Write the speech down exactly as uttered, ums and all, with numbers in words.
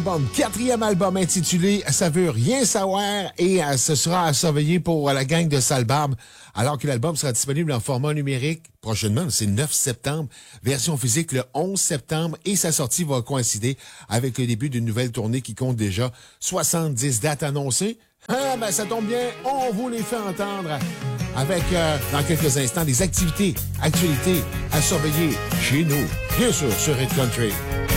Bon, quatrième album intitulé « Ça veut rien savoir » et euh, ce sera à surveiller pour euh, la gang de Sale-Barbe, alors que l'album sera disponible en format numérique prochainement, c'est le neuf septembre, version physique le onze septembre, et sa sortie va coïncider avec le début d'une nouvelle tournée qui compte déjà soixante-dix dates annoncées. Ah, ben ça tombe bien, on vous les fait entendre avec, euh, dans quelques instants, des activités, actualités à surveiller chez nous, bien sûr, sur Hit Country.